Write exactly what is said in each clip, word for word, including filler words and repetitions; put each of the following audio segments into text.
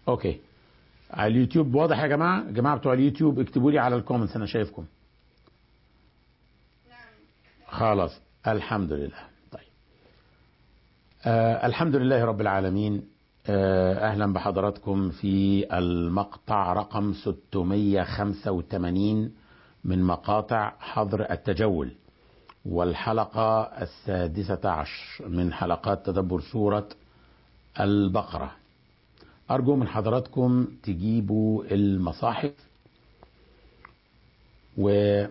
اوكي، على اليوتيوب واضح يا جماعه؟ يا جماعه بتوع اليوتيوب اكتبوا لي على الكومنتس، انا شايفكم. خلاص الحمد لله. طيب آه الحمد لله رب العالمين. آه اهلا بحضراتكم في المقطع رقم ستمائة وخمسة وثمانين من مقاطع حظر التجول، والحلقة السادسة عشر من حلقات تدبر سورة البقرة. أرجو من حضراتكم تجيبوا المصاحف، وما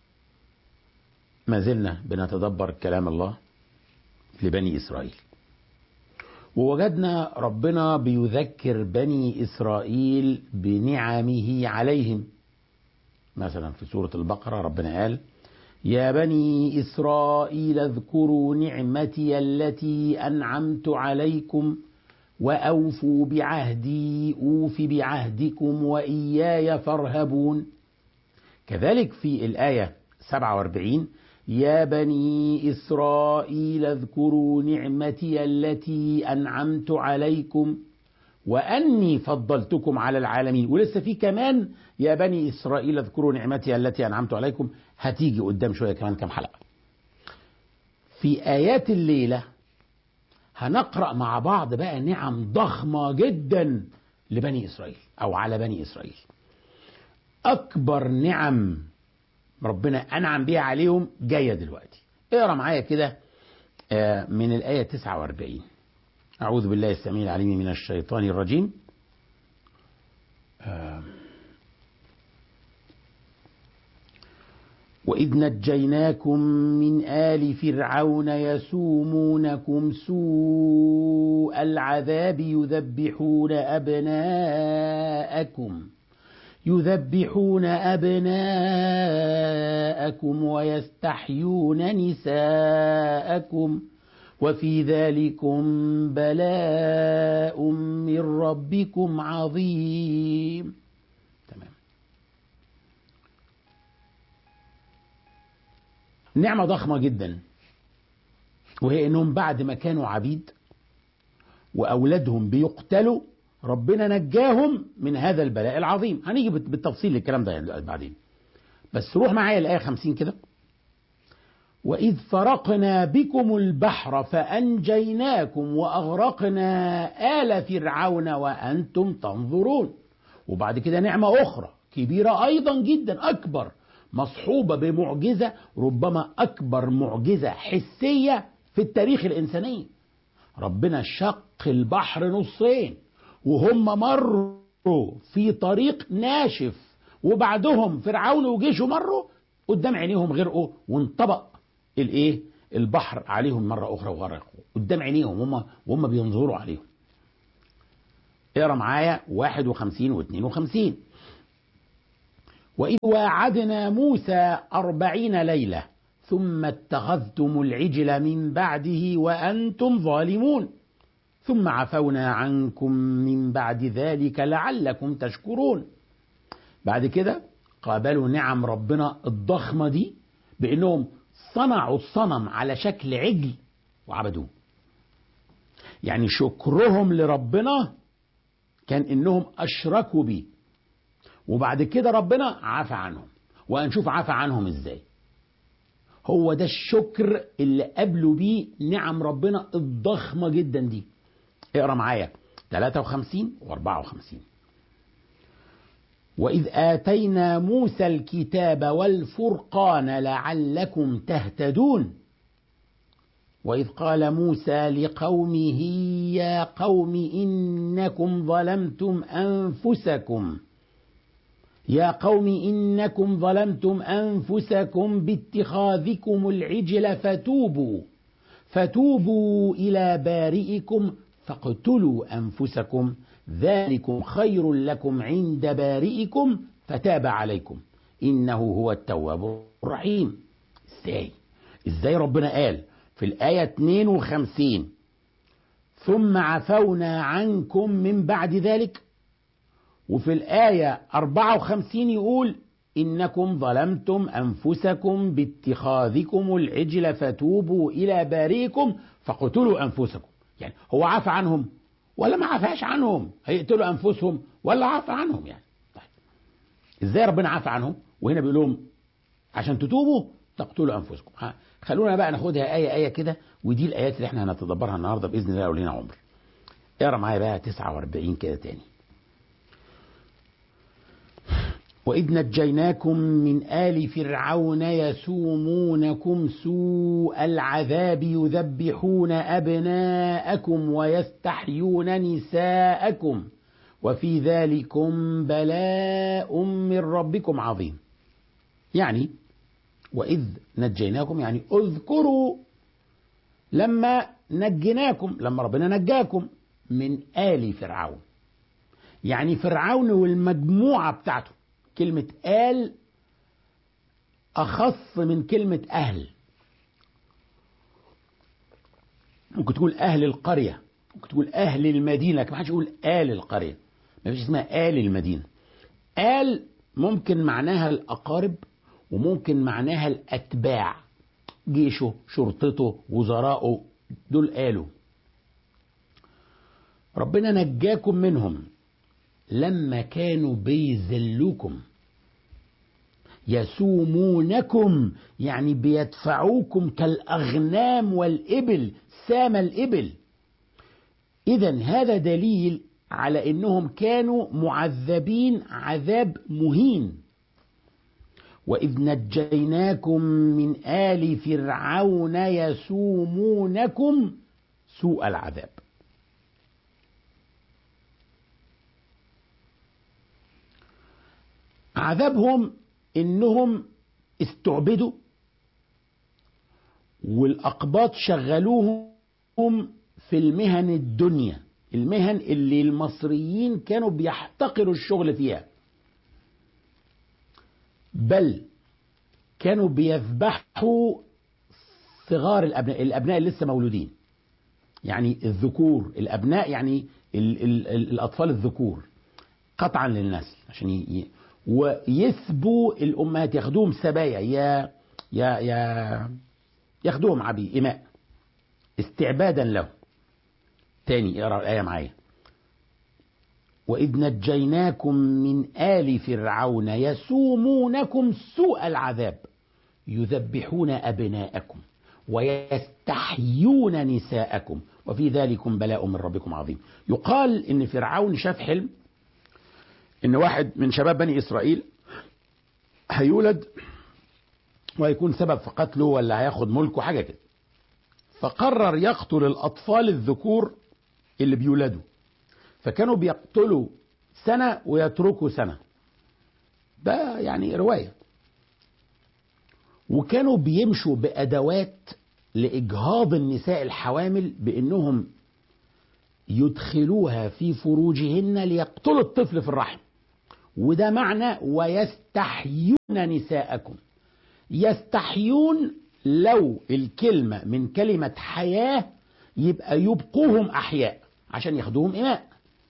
زلنا بنتدبر كلام الله لبني إسرائيل، ووجدنا ربنا بيذكر بني إسرائيل بنعمه عليهم. مثلا في سورة البقرة ربنا قال: يا بني إسرائيل اذكروا نعمتي التي أنعمت عليكم وأوفوا بعهدي أوف بعهدكم وإياي فارهبون. كذلك في الآية سبعة وأربعين: يا بني إسرائيل اذكروا نعمتي التي أنعمت عليكم وأني فضلتكم على العالمين. ولسه في كمان يا بني إسرائيل اذكروا نعمتي التي أنعمت عليكم، هتيجي قدام شوية كمان كم حلقة. في آيات الليلة هنقرأ مع بعض بقى نعم ضخمة جدا لبني إسرائيل أو على بني إسرائيل. أكبر نعم ربنا أنعم بها عليهم جاية دلوقتي. اقرأ معايا كده من الآية تسعة وأربعين: أعوذ بالله السميع العليم من الشيطان الرجيم. وإذ نجيناكم من آل فرعون يسومونكم سوء العذاب يذبحون أبناءكم يذبحون أبناءكم ويستحيون نساءكم وفي ذلكم بلاء من ربكم عظيم. تمام. نعمة ضخمة جدا، وهي انهم بعد ما كانوا عبيد واولادهم بيقتلوا ربنا نجاهم من هذا البلاء العظيم. هنيجي بالتفصيل للكلام ده بعدين، بس روح معايا الآية خمسين كده: وإذ فرقنا بكم البحر فأنجيناكم وأغرقنا آل فرعون وأنتم تنظرون. وبعد كده نعمة أخرى كبيرة أيضا جدا، أكبر، مصحوبة بمعجزة، ربما أكبر معجزة حسية في التاريخ الإنساني. ربنا شق البحر نصين وهم مروا في طريق ناشف، وبعدهم فرعون وجيشه مروا قدام عينيهم غرقوا، وانطبق الايه البحر عليهم مرة أخرى وغرقوا قدام عينيهم وهم وهم بينظروا عليهم. اقرا معايا واحد وخمسين واثنين وخمسين: وإذ واعدنا موسى أربعين ليلة ثم اتخذتم العجل من بعده وأنتم ظالمون ثم عفونا عنكم من بعد ذلك لعلكم تشكرون. بعد كده قابلوا نعم ربنا الضخمة دي بأنهم صنعوا الصنم على شكل عجل وعبدوه. يعني شكرهم لربنا كان انهم اشركوا بيه، وبعد كده ربنا عفى عنهم. وهنشوف عفى عنهم ازاي. هو ده الشكر اللي قابلوا بيه نعم ربنا الضخمة جدا دي. اقرا معايا ثلاثة وخمسين وأربعة وخمسين: وإذ آتينا موسى الكتاب والفرقان لعلكم تهتدون. وإذ قال موسى لقومه يا قوم إنكم ظلمتم أنفسكم يا قوم إنكم ظلمتم أنفسكم باتخاذكم العجل فتوبوا فتوبوا إلى بارئكم فاقتلوا أنفسكم ذلكم خير لكم عند بارئكم فتاب عليكم إنه هو التواب الرحيم. ازاي ازاي ربنا قال في الآية اثنين وخمسين ثم عفونا عنكم من بعد ذلك، وفي الآية أربعة وخمسين يقول إنكم ظلمتم أنفسكم باتخاذكم العجل فتوبوا إلى بارئكم فاقتلوا أنفسكم؟ يعني هو عفى عنهم ولا ما عفاش عنهم؟ هيقتلوا أنفسهم ولا عفى عنهم يعني؟ طيب إزاي ربنا عفى عنهم وهنا بيقول لهم عشان تتوبوا تقتلوا أنفسكم؟ خلونا بقى ناخدها آية آية كده، ودي الآيات اللي احنا هنتدبرها النهاردة بإذن الله لو لينا عمر. اقرا معايا بقى تسعة وأربعين كده تاني. وإذ نجيناكم من آل فرعون يسومونكم سوء العذاب يذبحون أبناءكم ويستحيون نساءكم وفي ذلكم بلاء من ربكم عظيم. يعني وإذ نجيناكم يعني اذكروا لما نجيناكم، لما ربنا نجاكم من آل فرعون، يعني فرعون والمجموعة بتاعته. كلمة آل أخص من كلمة أهل. ممكن تقول أهل القرية، ممكن تقول أهل المدينة، لكن ما حدش يقول آل القرية، ما فيش اسمها آل المدينة. آل ممكن معناها الأقارب وممكن معناها الأتباع، جيشه، شرطته، وزراءه، دول آله. ربنا نجاكم منهم لما كانوا بيذلوكم. يسومونكم يعني بيدفعوكم كالأغنام والإبل، سام الإبل. إذن هذا دليل على أنهم كانوا معذبين عذاب مهين. وإذ نجيناكم من آل فرعون يسومونكم سوء العذاب. عذابهم إنهم استعبدوا والأقباط شغلوهم في المهن الدنيا، المهن اللي المصريين كانوا بيحتقروا الشغل فيها، بل كانوا بيذبحوا صغار الأبناء، الأبناء اللي لسه مولودين، يعني الذكور، الأبناء يعني ال ال ال الأطفال الذكور قطعا للنسل، عشان ي... ويسبوا الأمهات، ياخدوهم سبايا، يا يا يا ياخدوهم عبي إماء استعبادا له. تاني اقرأ الآية معايا. وإذ نجيناكم من آل فرعون يسومونكم سوء العذاب يذبحون أبناءكم ويستحيون نساءكم وفي ذلكم بلاء من ربكم عظيم. يقال إن فرعون شاف حلم إن واحد من شباب بني إسرائيل هيولد وهيكون سبب في قتله ولا هياخد ملكه حاجة كده، فقرر يقتل الأطفال الذكور اللي بيولدوا، فكانوا بيقتلوا سنة ويتركوا سنة، ده يعني رواية. وكانوا بيمشوا بأدوات لإجهاض النساء الحوامل بأنهم يدخلوها في فروجهن ليقتلوا الطفل في الرحم، وده معنى ويستحيون نساءكم. يستحيون لو الكلمة من كلمة حياة يبقى يبقوهم أحياء عشان ياخدوهم إماء.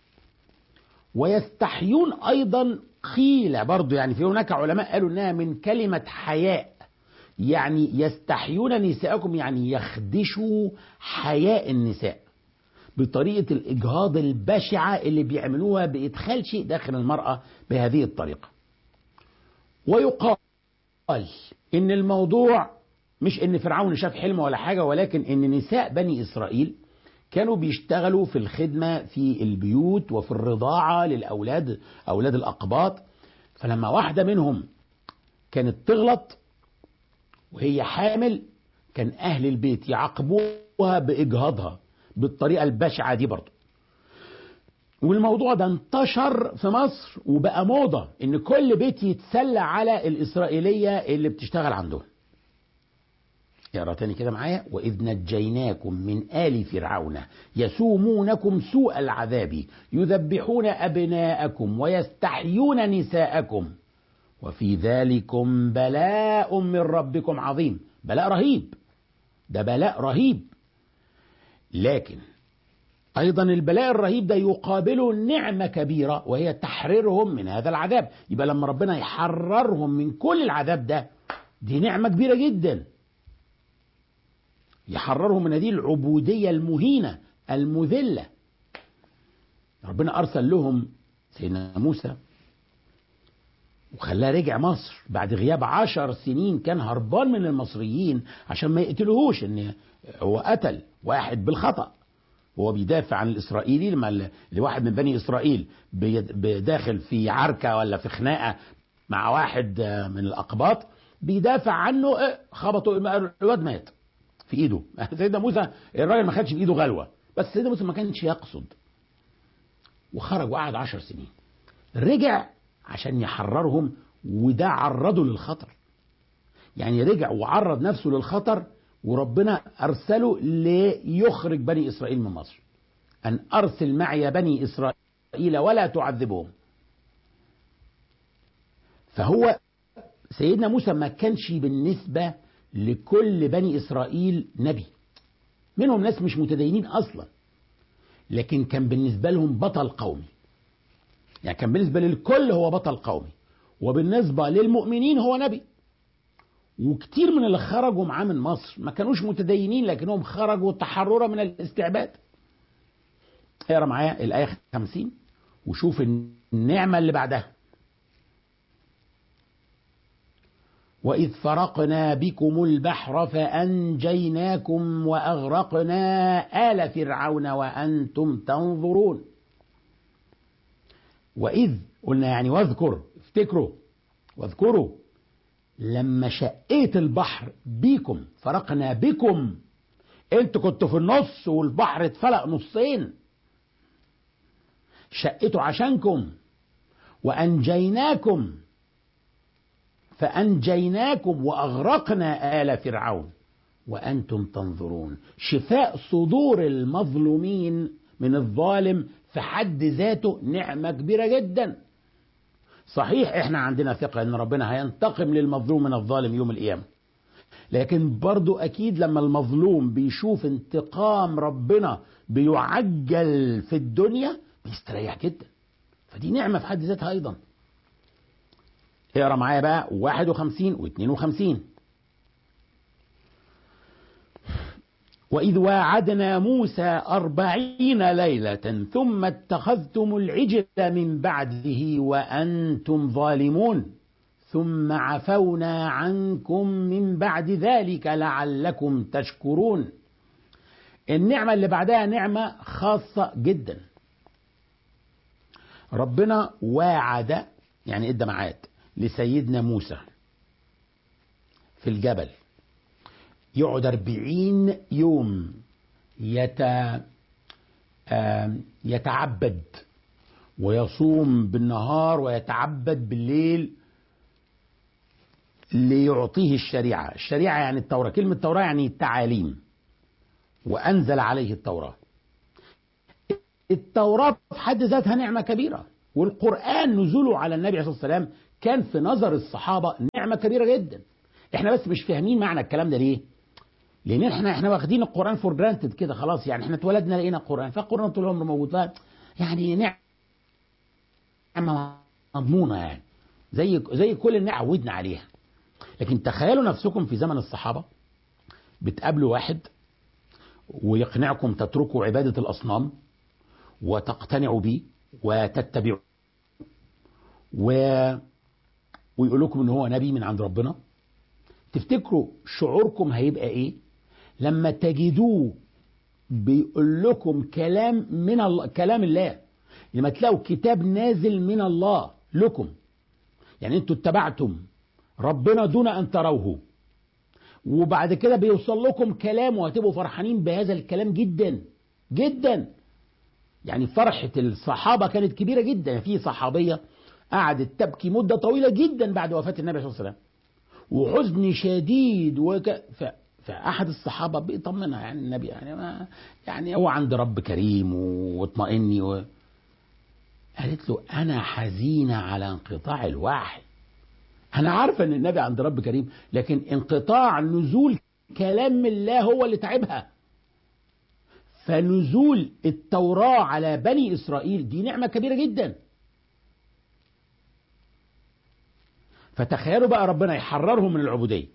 ويستحيون أيضا قيل برضو، يعني في هناك علماء قالوا إنها من كلمة حياء، يعني يستحيون نساءكم يعني يخدشوا حياء النساء بطريقة الإجهاض البشعة اللي بيعملوها بإدخال شيء داخل المرأة بهذه الطريقة. ويقال إن الموضوع مش إن فرعون شاف حلم ولا حاجة، ولكن إن نساء بني إسرائيل كانوا بيشتغلوا في الخدمة في البيوت وفي الرضاعة للأولاد، أولاد الأقباط. فلما واحدة منهم كانت تغلط وهي حامل كان أهل البيت يعاقبوها بإجهاضها بالطريقة البشعة دي برضو. والموضوع ده انتشر في مصر وبقى موضة إن كل بيت يتسلى على الإسرائيلية اللي بتشتغل عندهم. اقرا تاني كده معايا. وإذ نجيناكم من آل فرعون يسومونكم سوء العذاب يذبحون أبناءكم ويستحيون نساءكم وفي ذلكم بلاء من ربكم عظيم. بلاء رهيب، ده بلاء رهيب. لكن أيضا البلاء الرهيب ده يقابله نعمة كبيرة وهي تحريرهم من هذا العذاب. يبقى لما ربنا يحررهم من كل العذاب ده، دي نعمة كبيرة جدا، يحررهم من هذه العبودية المهينة المذلة. ربنا أرسل لهم سيدنا موسى وخلاه رجع مصر بعد غياب عشر سنين، كان هربان من المصريين عشان ما يقتلوهوش، ان هو قتل واحد بالخطأ، هو بيدافع عن الإسرائيلي لما لواحد من بني إسرائيل بداخل في عركة ولا في خناقة مع واحد من الأقباط، بيدافع عنه، خبطه الواد مات في ايده. سيدنا موسى الراجل ما خدش في ايده غلوة، بس سيدنا موسى ما كانش يقصد، وخرج وقعد عشر سنين، رجع عشان يحررهم، وده عرضه للخطر. يعني رجع وعرض نفسه للخطر، وربنا أرسله ليخرج بني إسرائيل من مصر، أن أرسل معي بني إسرائيل ولا تعذبهم. فهو سيدنا موسى ما كانش بالنسبة لكل بني إسرائيل نبي، منهم ناس مش متدينين أصلا، لكن كان بالنسبة لهم بطل قومي. يعني كان بالنسبة للكل هو بطل قومي، وبالنسبة للمؤمنين هو نبي. وكتير من اللي خرجوا معاه من مصر ما كانوش متدينين، لكنهم خرجوا تحررا من الاستعباد. اقرا معايا الآية خمسين وشوف النعمة اللي بعدها. وإذ فرقنا بكم البحر فأنجيناكم وأغرقنا آل فرعون وأنتم تنظرون. وإذ قلنا يعني واذكر، افتكروا واذكروا لما شقيت البحر بيكم، فرقنا بكم، انتوا كنتوا في النص والبحر اتفلق نصين، شقيته عشانكم. وأنجيناكم، فأنجيناكم وأغرقنا آل فرعون وأنتم تنظرون. شفاء صدور المظلومين من الظالم في حد ذاته نعمة كبيرة جدا. صحيح احنا عندنا ثقة ان ربنا هينتقم للمظلوم من الظالم يوم القيامة، لكن برضو اكيد لما المظلوم بيشوف انتقام ربنا بيعجل في الدنيا بيستريح جدا، فدي نعمة في حد ذاتها ايضا. اقرا معايا بقى واحد وخمسين واثنين وخمسين. وإذ واعدنا موسى أربعين ليلة ثم اتخذتم العجل من بعده وأنتم ظالمون ثم عفونا عنكم من بعد ذلك لعلكم تشكرون. النعمة اللي بعدها نعمة خاصة جدا. ربنا واعد يعني ادى ميعاد لسيدنا موسى في الجبل، يقعد أربعين يوم يت... يتعبد ويصوم بالنهار ويتعبد بالليل ليعطيه الشريعة. الشريعة يعني التوراة، كلمة التوراة يعني التعاليم، وأنزل عليه التوراة. التوراة في حد ذاتها نعمة كبيرة، والقرآن نزوله على النبي عليه الصلاة والسلام كان في نظر الصحابة نعمة كبيرة جدا. احنا بس مش فاهمين معنى الكلام ده ليه؟ لان احنا احنا واخدين القرآن فور جرانتد كده خلاص، يعني احنا اتولدنا لقينا القرآن، فالقرآن طول عمره موجود، يعني نعمة مضمونة، يعني زي زي كل اللي عودنا عليها. لكن تخيلوا نفسكم في زمن الصحابة بتقابلوا واحد ويقنعكم تتركوا عبادة الأصنام وتقتنعوا بيه وتتبعوا و... ويقول لكم ان هو نبي من عند ربنا. تفتكروا شعوركم هيبقى ايه لما تجدوه بيقول لكم كلام من الله، كلام الله، لما تلاقوا كتاب نازل من الله لكم، يعني انتوا اتبعتم ربنا دون ان تروه، وبعد كده بيوصل لكم كلام وهتبقوا فرحانين بهذا الكلام جدا جدا. يعني فرحة الصحابة كانت كبيرة جدا. في صحابية قعدت تبكي مدة طويلة جدا بعد وفاة النبي صلى الله عليه وسلم، وحزن شديد وك... ف... فأحد الصحابة بيطمنها، يعني النبي يعني ما... يعني هو عند رب كريم واطمئني و... قالت له أنا حزينة على انقطاع الوحي. أنا عارفة أن النبي عند رب كريم، لكن انقطاع نزول كلام الله هو اللي تعبها. فنزول التوراة على بني إسرائيل دي نعمة كبيرة جدا. فتخيلوا بقى ربنا يحررهم من العبودية،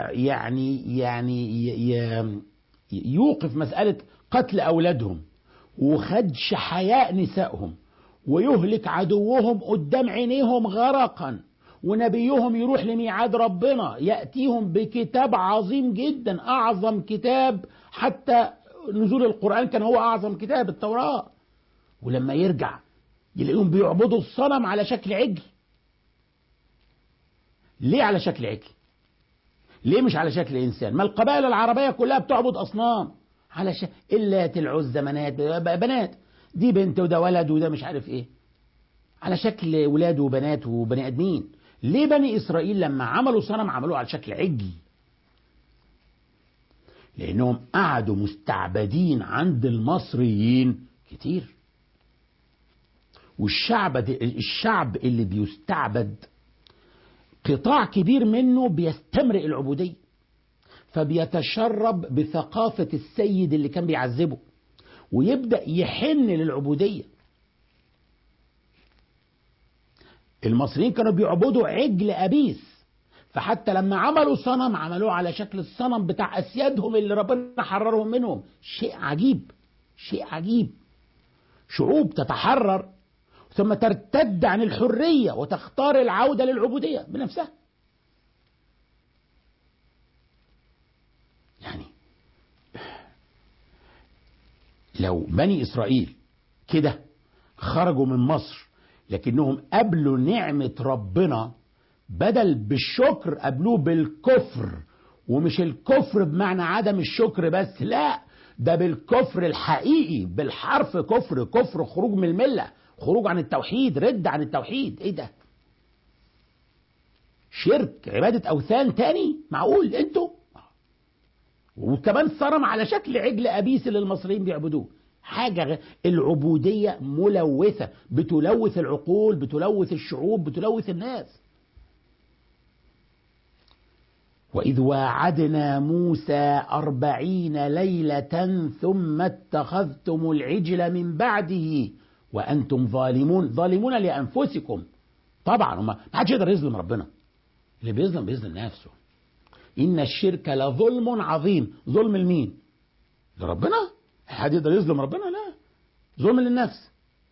ويعني يعني يوقف مسألة قتل أولادهم وخدش حياء نسائهم، ويهلك عدوهم قدام عينيهم غرقا، ونبيهم يروح لميعاد ربنا يأتيهم بكتاب عظيم جدا، أعظم كتاب حتى نزول القرآن كان هو أعظم كتاب، التوراة. ولما يرجع يلاقيهم بيعبدوا الصنم على شكل عجل. ليه على شكل عجل؟ ليه مش على شكل إنسان؟ ما القبائل العربية كلها بتعبد أصنام على شكل اللات العزى منات بنات، دي بنت وده ولد وده مش عارف إيه، على شكل ولاد وبنات وبني آدمين. ليه بني إسرائيل لما عملوا صنم عملوه على شكل عجل؟ لأنهم قعدوا مستعبدين عند المصريين كتير. والشعب الشعب اللي بيستعبد قطاع كبير منه بيستمرئ العبودية، فبيتشرب بثقافة السيد اللي كان بيعذبه ويبدأ يحن للعبودية. المصريين كانوا بيعبدوا عجل أبيس، فحتى لما عملوا صنم عملوه على شكل الصنم بتاع أسيادهم اللي ربنا حررهم منهم. شيء عجيب، شيء عجيب. شعوب تتحرر ثم ترتد عن الحرية وتختار العودة للعبودية بنفسها. يعني لو بني إسرائيل كده خرجوا من مصر لكنهم قبلوا نعمة ربنا، بدل بالشكر قبلوه بالكفر، ومش الكفر بمعنى عدم الشكر بس، لا، ده بالكفر الحقيقي، بالحرف كفر، كفر خروج من الملة، خروج عن التوحيد، رد عن التوحيد. ايه ده؟ شرك، عبادة أوثان تاني؟ معقول انتوا؟ وكمان صنم على شكل عجل أبيس اللي المصريين بيعبدوه. حاجة غ... العبودية ملوثة، بتلوث العقول، بتلوث الشعوب، بتلوث الناس. وإذ واعدنا موسى أربعين ليلة ثم اتخذتم العجل من بعده وأنتم ظالمون. ظالمون لأنفسكم. طبعا ما حدش يقدر يظلم ربنا، اللي بيظلم بيظلم نفسه. إن الشرك لظلم عظيم. ظلم لمين؟ لربنا؟ حد يقدر يظلم ربنا؟ لا، ظلم للنفس.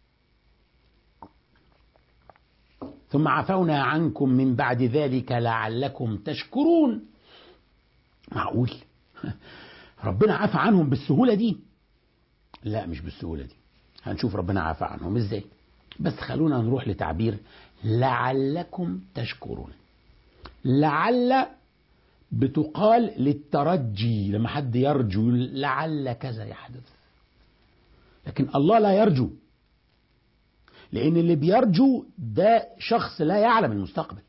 ثم عفونا عنكم من بعد ذلك لعلكم تشكرون. معقول ربنا عفى عنهم بالسهولة دي؟ لا، مش بالسهولة دي. هنشوف ربنا عفى عنهم ازاي، بس خلونا نروح لتعبير لعلكم تشكرون. لعل بتقال للترجي، لما حد يرجو لعل كذا يحدث، لكن الله لا يرجو، لأن اللي بيرجو ده شخص لا يعلم المستقبل،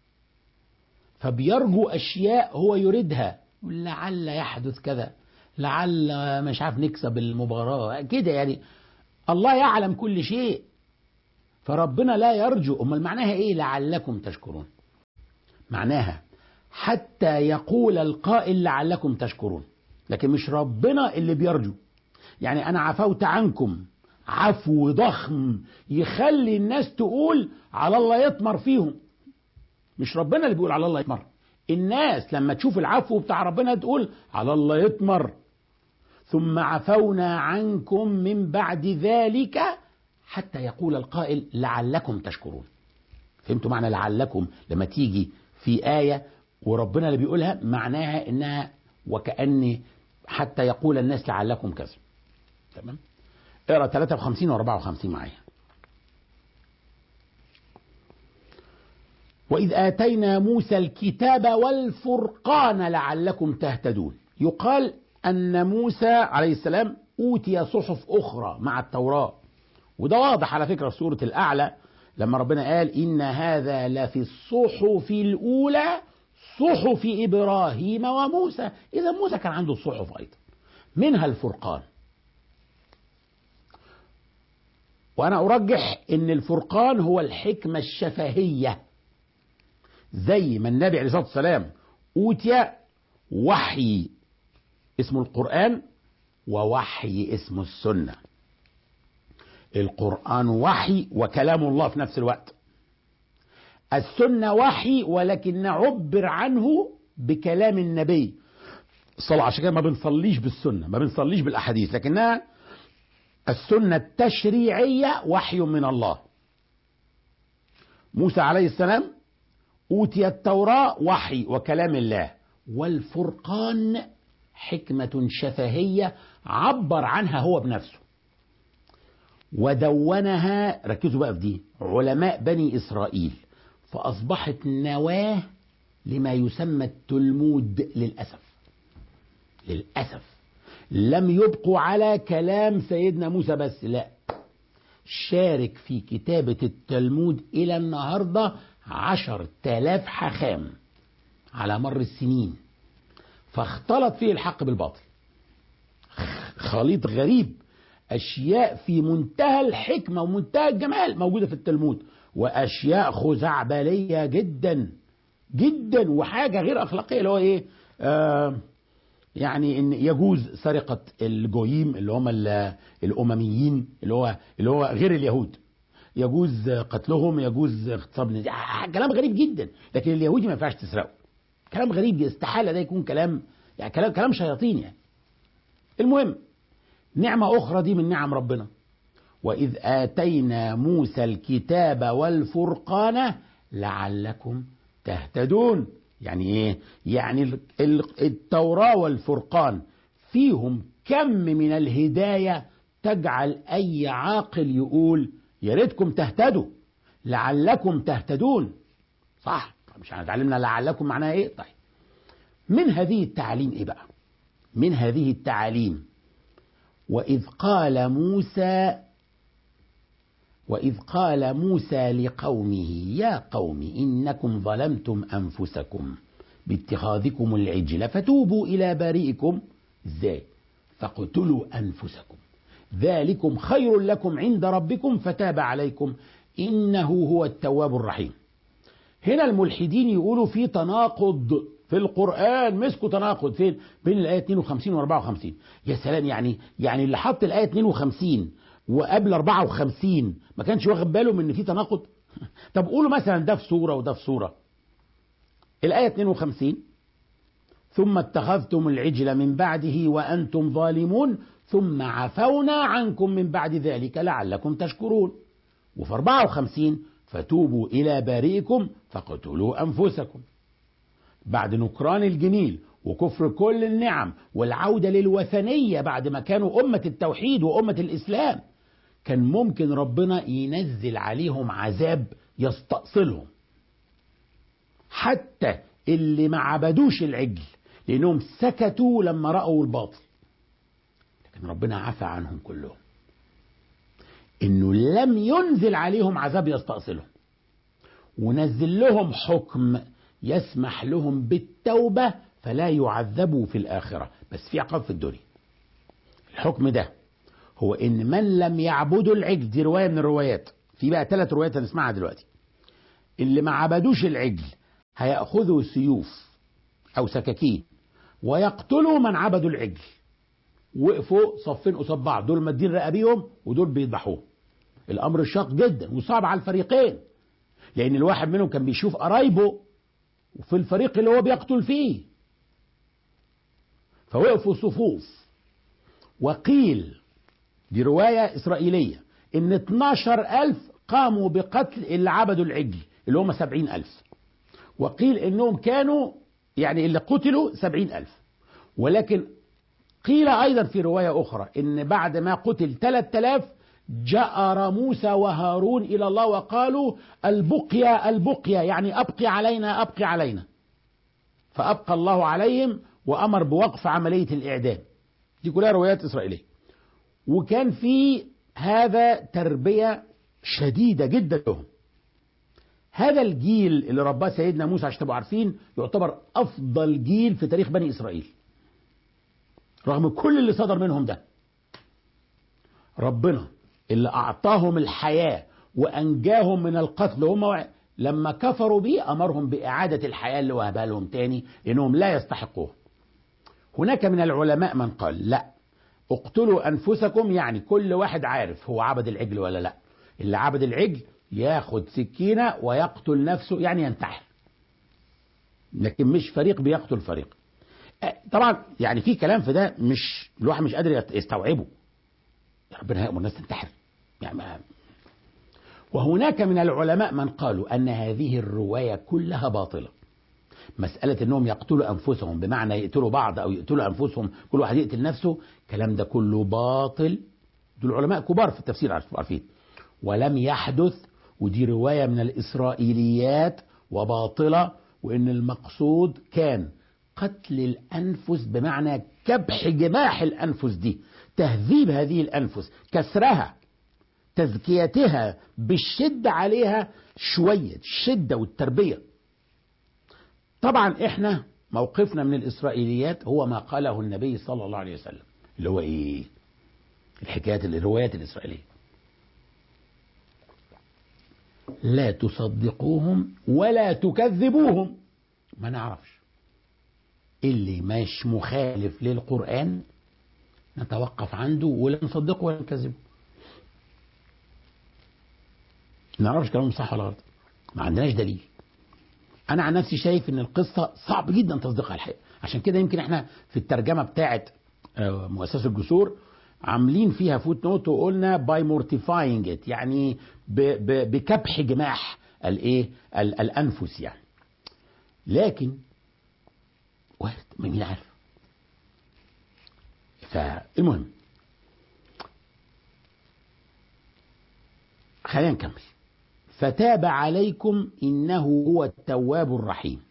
فبيرجو أشياء هو يريدها. لعل يحدث كذا، لعل مش عارف نكسب المباراة كده، يعني الله يعلم كل شيء، فربنا لا يرجو. أمال معناها إيه لعلكم تشكرون؟ معناها حتى يقول القائل لعلكم تشكرون، لكن مش ربنا اللي بيرجو. يعني أنا عفوت عنكم عفو ضخم يخلي الناس تقول على الله يطمر فيهم، مش ربنا اللي بيقول على الله يطمر. الناس لما تشوف العفو بتاع ربنا تقول على الله يطمر. ثم عفونا عنكم من بعد ذلك حتى يقول القائل لعلكم تشكرون. فهمتوا معنى لعلكم؟ لما تيجي في آية وربنا اللي بيقولها معناها إنها وكأن حتى يقول الناس لعلكم كذا. تمام؟ اقرأ ثلاثة وخمسين و أربعة وخمسين معايا. وإذ آتينا موسى الكتاب والفرقان لعلكم تهتدون. يقال أن موسى عليه السلام أوتي صحف أخرى مع التوراة، وده واضح على فكرة في سورة الأعلى لما ربنا قال إن هذا لفي الصحف الأولى صحف إبراهيم وموسى. إذا موسى كان عنده الصحف أيضا، منها الفرقان. وأنا أرجح أن الفرقان هو الحكمة الشفهية، زي ما النبي عليه الصلاة والسلام أوتي وحي اسمه القرآن ووحي اسمه السنة. القرآن وحي وكلام الله في نفس الوقت، السنة وحي ولكن عبر عنه بكلام النبي صلى الله عليه وسلم. عشان كده ما بنصليش بالسنة، ما بنصليش بالأحاديث، لكنها السنة التشريعية وحي من الله. موسى عليه السلام أوتي التوراة وحي وكلام الله، والفرقان حكمة شفهية عبر عنها هو بنفسه ودونها، ركزوا بقى في دي، علماء بني إسرائيل، فأصبحت نواة لما يسمى التلمود. للأسف للأسف لم يبقوا على كلام سيدنا موسى بس، لا، شارك في كتابة التلمود إلى النهاردة عشر تلاف حاخام على مر السنين، فاختلط فيه الحق بالباطل، خليط غريب، أشياء في منتهى الحكمة ومنتهى الجمال موجودة في التلمود، وأشياء خزعبلية جدا جدا وحاجة غير أخلاقية، اللي هو إيه، آه يعني إن يجوز سرقة الجويم اللي هم الأمميين، اللي هو اللي هو غير اليهود، يجوز قتلهم، يجوز اغتصاب، كلام غريب جدا. لكن اليهودي ما ينفعش تسرقه، كلام غريب، استحالة ده يكون كلام، يعني كلام كلام شياطين يعني. المهم، نعمة أخرى دي من نعم ربنا، وإذ آتينا موسى الكتاب والفرقان لعلكم تهتدون. يعني إيه؟ يعني التوراة والفرقان فيهم كم من الهداية تجعل أي عاقل يقول يا ريتكم تهتدوا، لعلكم تهتدون. صح؟ مش هنتعلمنا لعلكم معناها إيه؟ طيب، من هذه التعليم إيه بقى؟ من هذه التعاليم، وإذ قال موسى وإذ قال موسى لقومه يا قوم إنكم ظلمتم أنفسكم باتخاذكم العجل فتوبوا إلى بارئكم، إزاي؟ فاقتلوا أنفسكم ذلكم خير لكم عند ربكم فتاب عليكم إنه هو التواب الرحيم. هنا الملحدين يقولوا في تناقض في القرآن، مسكوا تناقض فين؟ بين الآية اثنين وخمسين و أربعة وخمسين. يا سلام، يعني يعني اللي حط الآية اثنين وخمسين وقبل أربعة وخمسين ما كانش واخد باله من ان في تناقض؟ طب قولوا مثلا ده في سورة وده في سورة. الآية اثنين وخمسين ثم اتخذتم العجل من بعده وأنتم ظالمون ثم عفونا عنكم من بعد ذلك لعلكم تشكرون. وفي أربعة وخمسين فتوبوا إلى بارئكم فاقتلوا أنفسكم. بعد نكران الجميل وكفر كل النعم والعودة للوثنية بعد ما كانوا أمة التوحيد وأمة الإسلام، كان ممكن ربنا ينزل عليهم عذاب يستأصلهم، حتى اللي ما عبدوش العجل لأنهم سكتوا لما رأوا الباطل، لكن ربنا عفى عنهم كلهم، إنه لم ينزل عليهم عذاب يستأصلهم، ونزل لهم حكم يسمح لهم بالتوبة فلا يعذبوا في الآخرة، بس في عقاب في الدنيا. الحكم ده هو إن من لم يعبدوا العجل، دي رواية من الروايات، في بقى ثلاث روايات هنسمعها دلوقتي، اللي ما عبدوش العجل هيأخذوا سيوف أو سكاكين ويقتلوا من عبدوا العجل. وقفوا صفين قصاد بعض، دول مادين رقابيهم ودول بيذبحوهم. الأمر شاق جدا وصعب على الفريقين، لأن الواحد منهم كان بيشوف قرايبه وفي الفريق اللي هو بيقتل فيه، فوقفوا صفوف. وقيل، دي رواية إسرائيلية، إن اتناشر ألف قاموا بقتل اللي عبدوا العجل اللي هم سبعين ألف، وقيل إنهم كانوا يعني اللي قتلوا سبعين ألف. ولكن قيل أيضا في رواية أخرى إن بعد ما قتل ثلاثة آلاف جأر موسى وهارون إلى الله وقالوا البقية البقية، يعني أبقي علينا أبقي علينا، فأبقى الله عليهم وأمر بوقف عملية الإعدام. دي كلها روايات إسرائيلية. وكان في هذا تربية شديدة جدا لهم. هذا الجيل اللي رباه سيدنا موسى عشان تبقوا عارفين يعتبر أفضل جيل في تاريخ بني إسرائيل، رغم كل اللي صدر منهم ده. ربنا اللي أعطاهم الحياة وأنجاهم من القتل، هم لما كفروا بيه أمرهم بإعادة الحياة اللي وهبها لهم تاني لأنهم لا يستحقوها. هناك من العلماء من قال لا، اقتلوا أنفسكم، يعني كل واحد عارف هو عبد العجل ولا لا. اللي عبد العجل ياخد سكينة ويقتل نفسه، يعني ينتحر، لكن مش فريق بيقتل فريق. طبعا يعني في كلام في ده مش الواحد مش قادر يستوعبه، ربنا هيأمر الناس تنتحر يعني ما. وهناك من العلماء من قالوا أن هذه الرواية كلها باطلة. مسألة أنهم يقتلوا أنفسهم بمعنى يقتلوا بعض أو يقتلوا أنفسهم كل واحد يقتل نفسه، الكلام ده كله باطل. دول علماء كبار في التفسير عارفين، ولم يحدث، ودي رواية من الإسرائيليات وباطلة، وإن المقصود كان قتل الأنفس بمعنى كبح جماح الأنفس دي، تهذيب هذه الأنفس، كسرها، تزكيتها بالشدة عليها شوية، الشدة والتربية. طبعا احنا موقفنا من الإسرائيليات هو ما قاله النبي صلى الله عليه وسلم، اللي هو ايه؟ الحكايات الروايات الإسرائيلية. لا تصدقوهم ولا تكذبوهم. ما نعرفش اللي مش مخالف للقرآن نتوقف عنده ولا نصدقه ولا نكذبه. ما نعرفش كلامهم صح ولا غلط، ما عندناش دليل. انا عن نفسي شايف ان القصة صعب جدا تصديقها الحقيقة، عشان كده يمكن احنا في الترجمة بتاعت مؤسسة الجسور عاملين فيها فوت نوت وقلنا باي مورتيفاينج ات، يعني بكبح جماح الايه الانفس يعني. لكن وارد، مين عارف. فالمهم خلينا نكمل. فتاب عليكم إنه هو التواب الرحيم.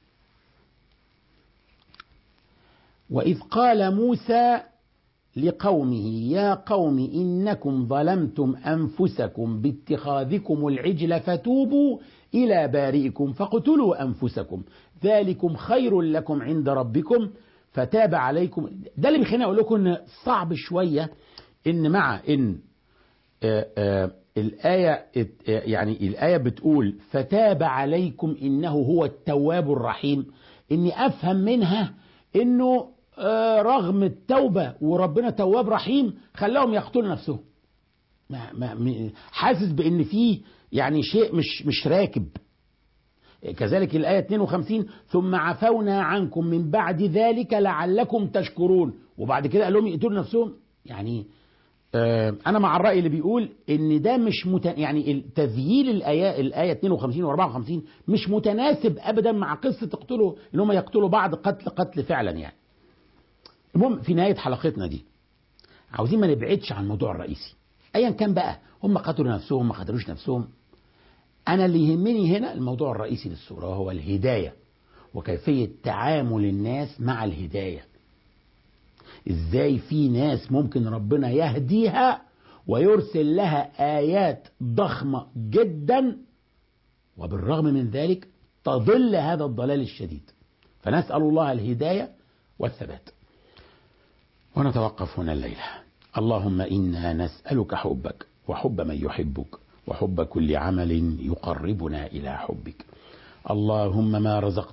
وإذ قال موسى لقومه يا قوم إنكم ظلمتم أنفسكم باتخاذكم العجل فتوبوا إلى بارئكم فاقتلوا أنفسكم ذلكم خير لكم عند ربكم فتاب عليكم. ده اللي بيخليني أقول لكم إن صعب شوية إن مع إن آآ آآ الآية يعني الآية بتقول فتاب عليكم إنه هو التواب الرحيم، إني أفهم منها إنه رغم التوبة وربنا تواب رحيم خلاهم يقتلوا نفسهم. ما ما حاسس بإن فيه يعني شيء مش مش راكب. كذلك الآية اثنين وخمسين ثم عفونا عنكم من بعد ذلك لعلكم تشكرون، وبعد كده قال لهم يقتلوا نفسهم. يعني أنا مع الرأي اللي بيقول إن ده مش مت... يعني تذييل الآية الآية اثنين وخمسين وأربعة وخمسين مش متناسب أبدا مع قصة تقتلوا إن هم يقتلوا بعض قتل قتل فعلا يعني. المهم في نهاية حلقتنا دي عاوزين ما نبعدش عن الموضوع الرئيسي أيا كان بقى، هم قتلوا نفسهم ما قتلوش نفسهم. أنا اللي يهمني هنا الموضوع الرئيسي للسورة هو الهداية وكيفية تعامل الناس مع الهداية. ازاي في ناس ممكن ربنا يهديها ويرسل لها آيات ضخمة جدا وبالرغم من ذلك تضل هذا الضلال الشديد. فنسأل الله الهداية والثبات. ونتوقف هنا الليلة. اللهم إنا نسألك حبك وحب من يحبك وحب كل عمل يقربنا إلى حبك. اللهم ما رزقت